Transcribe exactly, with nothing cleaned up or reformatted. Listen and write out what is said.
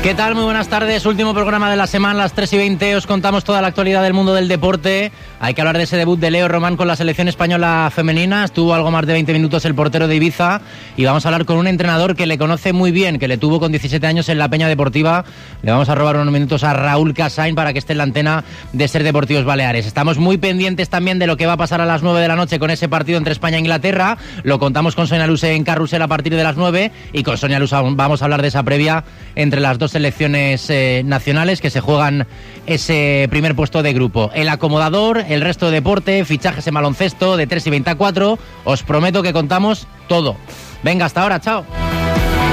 ¿Qué tal? Muy buenas tardes. Último programa de la semana, las tres y veinte. Os contamos toda la actualidad del mundo del deporte. Hay que hablar de ese debut de Leo Román con la selección española femenina. Estuvo algo más de veinte minutos el portero de Ibiza. Y vamos a hablar con un entrenador que le conoce muy bien, que le tuvo con diecisiete años en la Peña Deportiva. Le vamos a robar unos minutos a Raúl Casain para que esté en la antena de Ser Deportivos Baleares. Estamos muy pendientes también de lo que va a pasar a las nueve de la noche con ese partido entre España e Inglaterra. Lo contamos con Sonia Luse en Carrusel a partir de las nueve. Y con Sonia Luse vamos a hablar de esa previa entre las dos selecciones eh, nacionales que se juegan ese primer puesto de grupo. El acomodador, el resto de deporte, fichajes en baloncesto de tres y veinte a cuatro. Os prometo que contamos todo. Venga, hasta ahora, chao.